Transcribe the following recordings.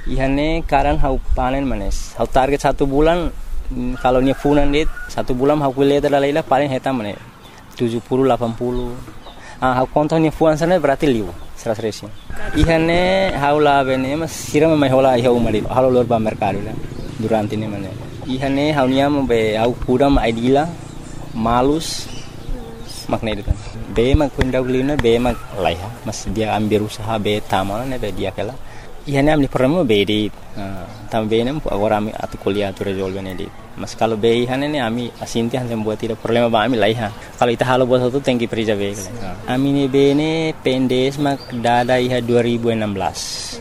Ihane karan hau panen manes. Hau target 1 bulan kalau nya funan dit 1 bulan hau kuliah terlalu paling heta manes 70 80. Hau konton nya fuan sana berarti liu 100 resin. Ihane hau la bene mas siram mai hola hau mari halo lor ba mercado la durante ne manes. Ihane hau nya be hau kudam aidila malus makna itu kan. Be mag pendagulina be mag laiha mas dia ambil usaha be tamal ne be dia kala. Ihane amni problema be di também nem agora ami atu kuliah tu resolve ne di. Mas kalau be ihane ne ami asinti han buat tidak problema ba ami laiha. Kalau ita halo buat itu tengki perija be kala. Ami ne be ne pendes mak dada iha 2016.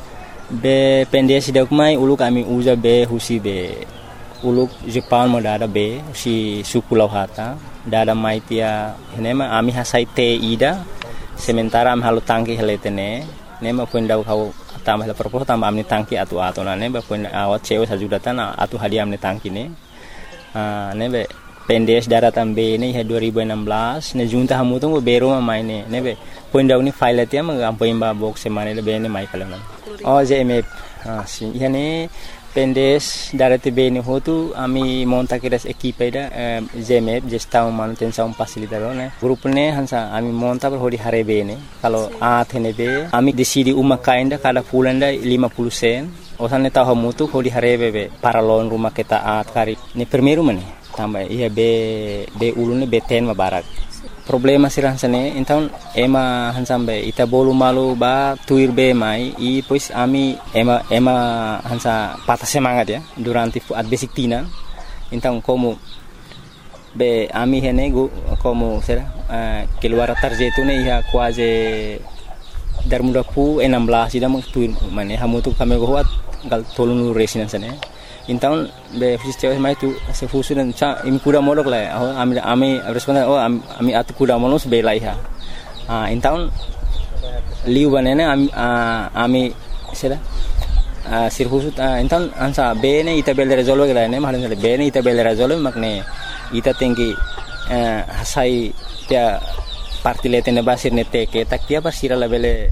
Be pendes dak mai uluk ami uza be husi be uluk Jepang mo dada be si suku lauhata dada mai tia nema ami hasai te ida sementara am halu tangki heletene nema pundau kau tambah la propos tambah amni tangki atu na neba pun awat cewe sajudatan atu hadiah amni tangki ne nebe pendes dada tambe ne 2016 ne junta hamu tu bero mai ne nebe pundau ni file tia mengampo imba box semane le be ne mai kala oh jmf si yani pendes darati bene hotu ami monta kiras equipe da ZMF gestão manutenção facilitador né grupo ne hansa ami monta per hodi hare bene kalau athene be ami decidi uma kainda kada fulanda 50 sen osane tahu mutu hodi hare be paralon rumah kita at kari ni primeiro mane tambah iya be ulune be ten mabarak problema sirang sane então ema hansambe ita bolu malu ba tuir be mai I pois ami ema hansa patah semangat ya durante at basic tina então como be ami hene como será keluar tarjeto ne ia quase dar muda pu 16 ida mo tuir mane hamutu kame goat gal tolunu resinan sane então be fisio mai tu se fusu dan cha im kuda modok la ami responden ami atu kuda monos be laiha então liu banene ami sera sir fusu então ansa be ne ita bel resolve la ne mahalin be ne ita bel resolve makne ita tinggi hasai dia parti letene basir ne teke tak dia basira la bele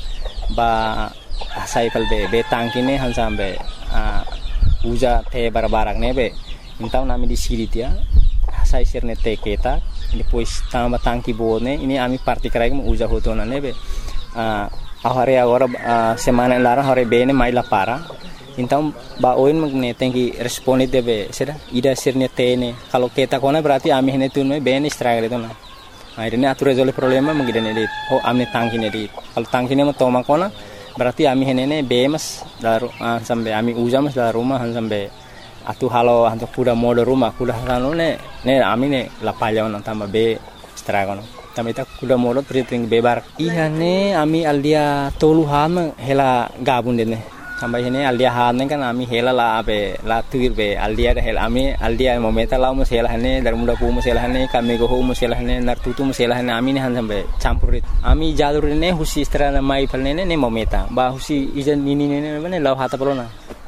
ba hasai kal be tangkine hansambe uja te barbarak nebe então nami di siritia sai sirne te keta depois tamba tangki bone ini ami parti krai mo uja hotona nebe ahare agora semana lara hore bene mai la para então ba oin magne tenki responde debe sera ida sirne tene kalau keta kona berarti ami hene tunme bene struggle itu na akhirnya atu resolve problema mengidane dit amne tangki ne dit kalau tangki ne mo toma kona berarti ami henene bemas daru sampai ami uja mas dalam rumah sampai atu halo hantu kuda mode rumah kuda halo ne ami ne lapalya on tambah be stragono tambah ita kuda mode priting bebar ihane ami aldia toluhan hela gabun dene tambah hene aldia han kan ami hela la be la tuir be aldia da hela ami aldia momenta la mo hela hane dar muda pu mo hela hane kami go mo hela hane nartutu mo hela hane ami ne han sampai campurit ami jalur ne husi strana mai palne ne momenta ba husi ijan nini ne ne law hata polona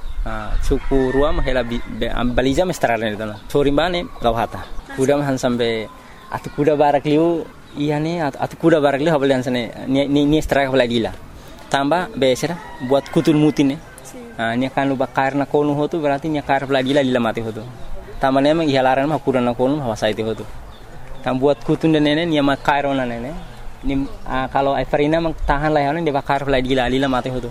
suku ruam hela balija mestrana ne dana sorimbane law hata kuda han sampai atu kuda barak liu ihane atu kuda barak liu habal sane ni straka baladila tambah besera buat kutul mutin nya kan lu bakar na konu hotu berarti nya kar lagi la mati hotu tamane emang ihalaran mah kuda na konu hawa saiti hotu tam buat kutun dan nene nya makar ona nene ni kalau Everina mang tahan lah de bakar lagi la mati hotu.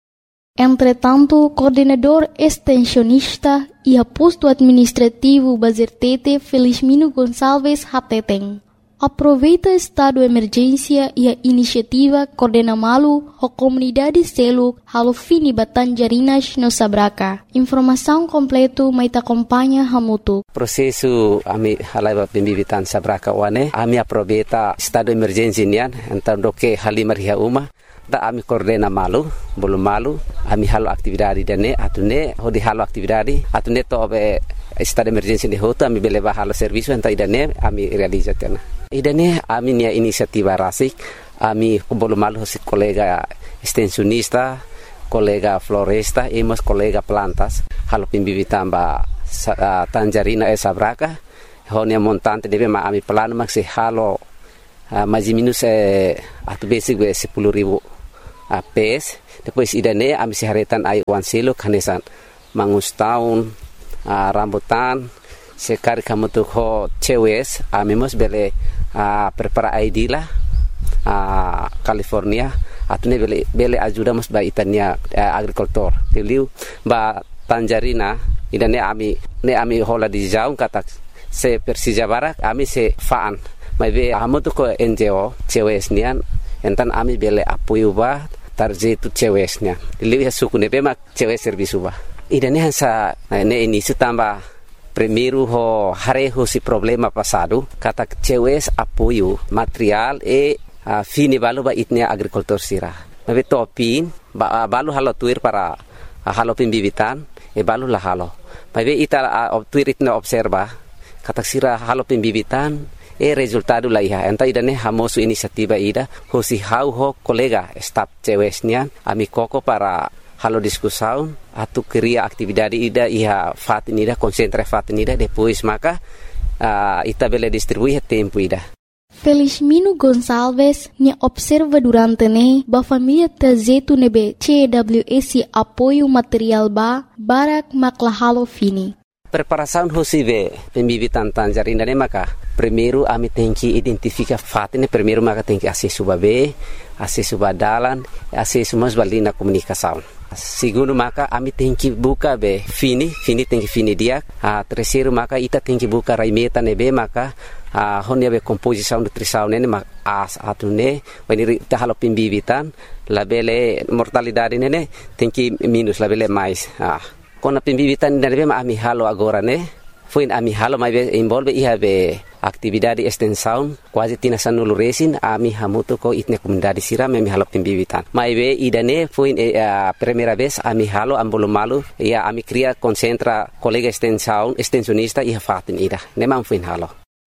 Entretanto, coordenador extensionista e posto administrativo Bazertete Felizmino Gonçalves Hateteng aproveita estado de emergência e a iniciativa Coordena Malu a comunidade selo halo fini Batanjarinas no Sabraca. Informação completo mai te acompanha hamutu. Prosesu ami halai pembibitan Sabraca wane ami aproveita estado de emergência nian então doke halimar hia uma da ami Coordena Malu belum malu ami halo aktividade dane atune hodi halo aktividade atune to be estado de emergência de hoto ami beleva halo serviço então idane ami realizatena idane ami nia inisiativa rasik ami belum malu si kolega extensionista kolega floresta e mas kolega plantas halo pembibitan ba Tanjarina Sabraca honia montante deve ma ami plano maxi halo mais minus atu basic 10.000 pes depois idane ami siharetan ai wan selo kanesan mangus tahun rambutan sekali kamu tuh ho cewes ami mos bele prepara ID lah California atune bele ajuda mos ba itania agrikultur tiliu ba Tanjarina idane ami hola di jaung kata se Persija Barak ami se faan mai be amu tuh ko NGO cewes nian entan ami bele apoio ba tarje tu cewesnya tiliu ya suku ne mak cewes servisu ba idane hansa ne ini sutamba primeiro ho hareho si problema passado kata cewes apoio material fini balu ba itnia agrikultur sira mabe topin balu halo tuir para halo pembibitan balu lah halo mabe ita tuir itna observa kata sira halo pembibitan resultado la iha enta idane hamosu inisiativa ida hosi hau ho kolega staf cewesnya ami koko para halo diskusaun atu kriya aktividade ida iha fatin ida konsentra fatin ida depois maka ita bele distribui tempo ida. Felizmino Gonçalves ne observa durante ne ba família tazetu nebe CWS apoio material ba barak maklahalo fini. Preparação hosive pembibitan Tanjarina ne maka primeiro ami tenki identifica fatine primeiro maka tenki acesso babe acesso badalan acesso mas balina komunikasaun. Segundo maka ami tenki buka be fini tenki fini dia terceiro maka ita tenki buka raimeta nebe maka honia be composição nutrição nene mak atune weniri ta halo pembibitan labele mortalidade nene tenki minus labele mais kona pembibitan nene ma ami halo agora ne foi ami halo mai be involve iha be aktividade extensão quase tina sanulu resin ami hamuto ko itne comunidade sira ami halo pembibitan mai be idane foi primeira vez ami halo ambolo malu ia ami cria concentra colega extensionista iha fatin ida nemam foi halo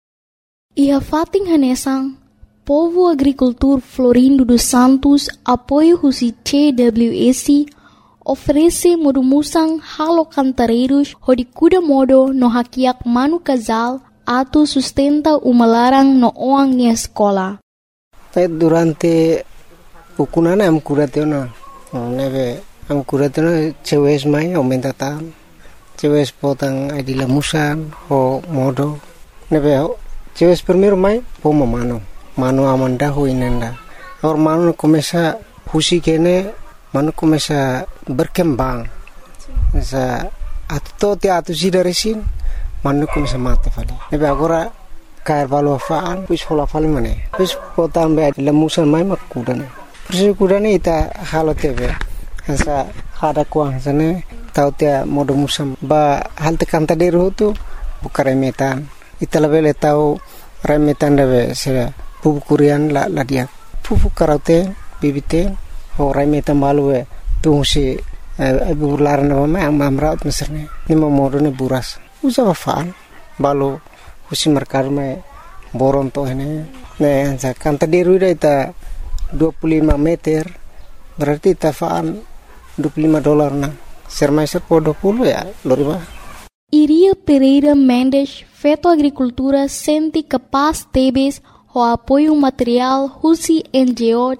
Iha fating hanesang Povo Agricultor Florindo dos Santos apoio husi CWS oferece modumusang halo cantareiros hodi kuda modo no hakiak manu casal atu sustenta umalarang no oang nia escola. Durante ukunana am kuratena neve am kuratena cewes mai aumenta tan cewes potang adila musan ho modo neve cewes primeiro mai poma mano amanda ho inenda or mano começa husi kene mano começa berkembang sa atto te atu sidaresin mano começa mate fali nebe agora cair valo faan pus hola fali mane pus potan be lemusan mai makudane persi kudane ita halo tebe sa hada kuang sane tau te modo musam ba halte kanta deru tu bukare metan ita lebele tau remetan debe se pupu kurian la dia pupu karate bibite ho remetan balue tu si bular na ma amrat meserne ni modo ne buras usa faan balu husi merkar me boron to ne sa kanta deru ita 25 meter berarti ta faan $25 na sermai ser 20 ya loriba. Iria Pereira Mendes, Feto Agricultura, sente capaz tebes o apoio material Husi NGO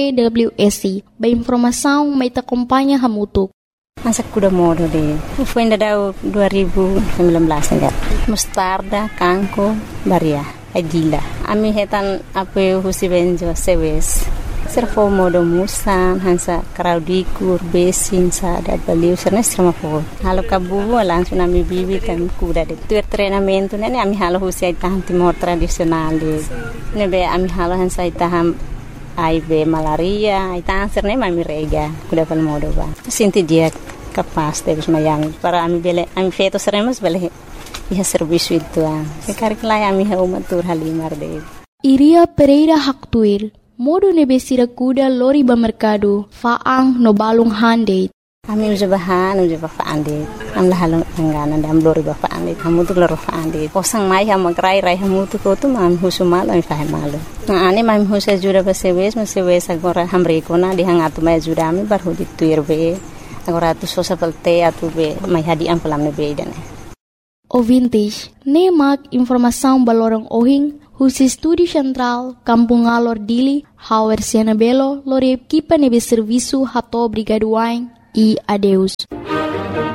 CWS. Ba informação mai te acompanha hamutuk. Masa kuda modo de. Foi ainda dau 2019 ainda. Mostarda, kanko, baria, agila. Ami hetan apoio Husi NGO CWS. Servo modo musan hansa kraudikur besin sa da baliu serna strama po halo kabubu langsung ami bibi kan kuda de tuer treinamento ne ami halo husi taham timor tradisional de nebe ami halo hansa taham aibe malaria itang serne mami rega kuda pal modo ba sinti dia kapas de mayang para ami bele ami feto seremos bele iha serviço itu sekar kelai ami ha umatur halimar de Iria Pereira Haktuir modo nebe sira kuda lori ba mercado faang no balung hande ami uja bahan uja ba faande am la halong ngana dam lori ba faande kamu tu loro faande posang mai ha magrai rai hamu tu ko tu mam husumal ami fahe malu na ani mam husa jura ba sewes agora hamre kona di hangatu mai jura ami bar hudi tuirbe agora tu sosa pelte atu be mai hadi am pelam ne be dane O vintage, nemak informação balorong ohing, Husi Studi Central, Kampung Alor Dili, Hauer Sianabelo, Lore Kipa Nebe Serviço Rato Brigaduain e Adeus.